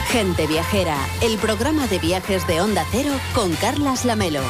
Gente Viajera, el programa de viajes de Onda Cero con Carlas Lamelo.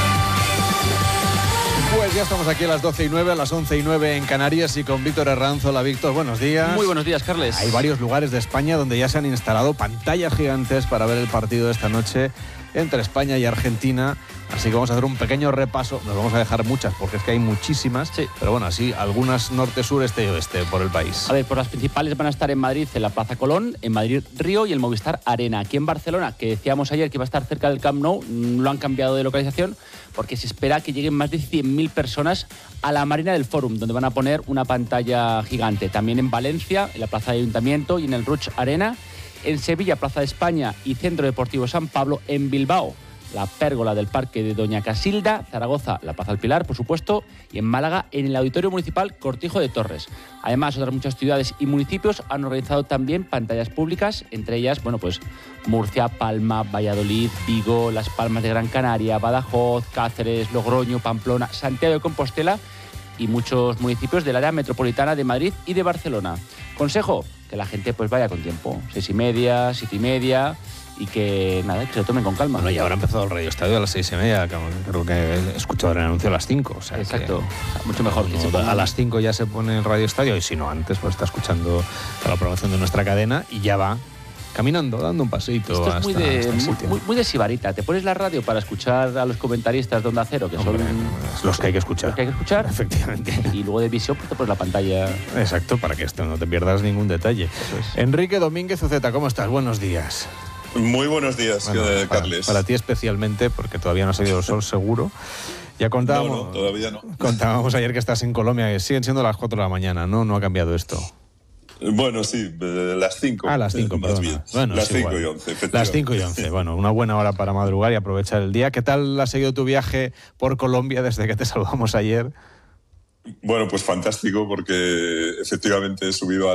Pues ya estamos aquí a las 12:09, a las 11:09 en Canarias y con Víctor Herranz. Hola Víctor, buenos días. Muy buenos días, Carles. Hay varios lugares de España donde ya se han instalado pantallas gigantes para ver el partido de esta noche entre España y Argentina. Así que vamos a hacer un pequeño repaso. Nos vamos a dejar muchas porque es que hay muchísimas. Sí. Pero bueno, así algunas norte, sur, este y oeste por el país. A ver, pues las principales van a estar en Madrid, en la Plaza Colón, en Madrid Río y el Movistar Arena. Aquí en Barcelona, que decíamos ayer que iba a estar cerca del Camp Nou, lo han cambiado de localización porque se espera que lleguen más de 100.000 personas a la Marina del Fórum, donde van a poner una pantalla gigante. También en Valencia, en la Plaza de Ayuntamiento y en el Ruch Arena. En Sevilla, Plaza de España y Centro Deportivo San Pablo. En Bilbao, la pérgola del Parque de Doña Casilda. Zaragoza, la Plaza del Pilar, por supuesto. Y en Málaga, en el Auditorio Municipal Cortijo de Torres. Además, otras muchas ciudades y municipios han organizado también pantallas públicas, entre ellas, bueno, pues Murcia, Palma, Valladolid, Vigo, Las Palmas de Gran Canaria, Badajoz, Cáceres, Logroño, Pamplona, Santiago de Compostela y muchos municipios del área metropolitana de Madrid y de Barcelona. Consejo, que la gente pues vaya con tiempo, 6:30, 7:30 y que nada, que se lo tomen con calma. Bueno, y ahora ha empezado el Radio Estadio a las 6:30, creo que he escuchado el anuncio a las 5. O sea, exacto, que, mucho mejor. Que a las 5 ya se pone el Radio Estadio y si no antes, pues está escuchando la programación de nuestra cadena y ya va caminando, dando un paseíto. Esto es muy de sibarita. Te pones la radio para escuchar a los comentaristas de Onda Cero, que Hombre, son los que hay que escuchar. Los que hay que escuchar. Efectivamente. Y luego de visión, pues te pones la pantalla. Exacto, para que no te pierdas ningún detalle. Eso es. Enrique Domínguez Uceta, ¿cómo estás? Buenos días. Muy buenos días, Bueno, Carles. Para ti especialmente, porque todavía no ha salido el sol seguro. Ya contábamos, No, todavía no. Contábamos ayer que estás en Colombia, que siguen siendo las 4 de la mañana, ¿no? No ha cambiado esto. Bueno, sí, las 5. Las 5, más bien. Bueno, las 5 igual. y 11, efectivamente. Las 5 y 11, bueno, una buena hora para madrugar y aprovechar el día. ¿Qué tal ha seguido tu viaje por Colombia desde que te saludamos ayer? Bueno, pues fantástico, porque efectivamente he subido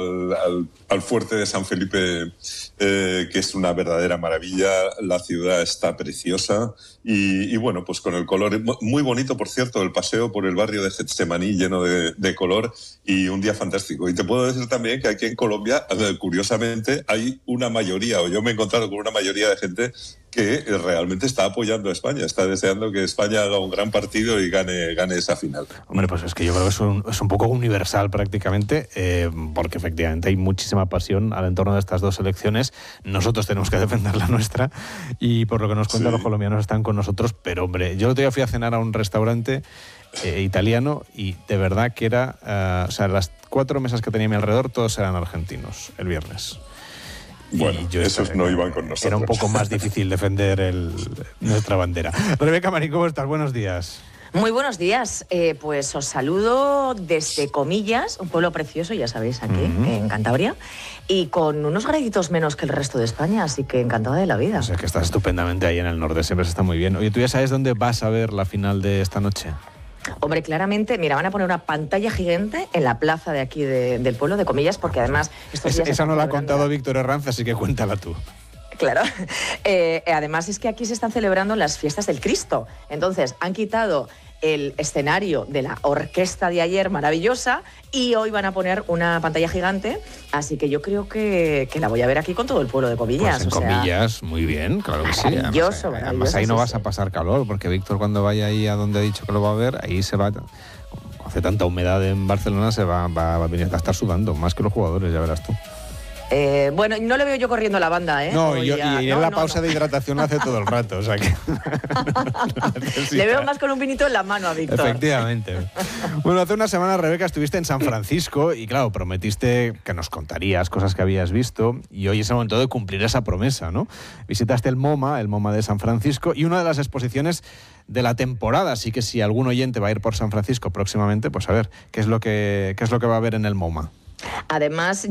al fuerte de San Felipe, que es una verdadera maravilla. La ciudad está preciosa y bueno, pues con el color muy bonito, por cierto, el paseo por el barrio de Getsemaní lleno de color y un día fantástico. Y te puedo decir también que aquí en Colombia, curiosamente, hay una mayoría, o yo me he encontrado con una mayoría de gente que realmente está apoyando a España, está deseando que España haga un gran partido y gane esa final. Hombre, pues es que yo creo que es un poco universal prácticamente, porque efectivamente hay muchísima pasión al entorno de estas dos selecciones. Nosotros tenemos que defender la nuestra y por lo que nos cuentan los colombianos están con nosotros, pero hombre, yo el otro día fui a cenar a un restaurante italiano y de verdad que era, o sea, las 4 mesas que tenía a mi alrededor, todos eran argentinos el viernes. Bueno, esos no iban con nosotros. Era un poco más difícil defender nuestra bandera. Rebeca Marín, ¿cómo estás? Buenos días. Muy buenos días. Pues os saludo desde Comillas, un pueblo precioso, ya sabéis, aquí, en Cantabria, y con unos graditos menos que el resto de España, así que encantada de la vida. O sea, que estás estupendamente ahí en el norte, siempre se está muy bien. Oye, ¿tú ya sabes dónde vas a ver la final de esta noche? Hombre, claramente, mira, van a poner una pantalla gigante en la plaza de aquí del pueblo de Comillas, porque además estos días esa no la ha contado Víctor Herranz, así que cuéntala tú. Claro. Además es que aquí se están celebrando las fiestas del Cristo. Entonces, han quitado el escenario de la orquesta de ayer maravillosa y hoy van a poner una pantalla gigante, así que yo creo que la voy a ver aquí con todo el pueblo de Comillas. Pues en Comillas, muy bien, claro que sí. Maravilloso, además ahí no vas a pasar calor, porque Víctor cuando vaya ahí a donde ha dicho que lo va a ver, ahí se va, hace tanta humedad en Barcelona, va a venir a estar sudando, más que los jugadores, ya verás tú. Bueno, no le veo yo corriendo la banda, ¿eh? No, y en la pausa de hidratación lo hace todo el rato, o sea que... Le veo más con un vinito en la mano a Víctor. Efectivamente. Bueno, hace una semana, Rebeca, estuviste en San Francisco y, claro, prometiste que nos contarías cosas que habías visto y hoy es el momento de cumplir esa promesa, ¿no? Visitaste el MoMA de San Francisco y una de las exposiciones de la temporada, así que si algún oyente va a ir por San Francisco próximamente, pues a ver, ¿qué es lo que va a haber en el MoMA? Además,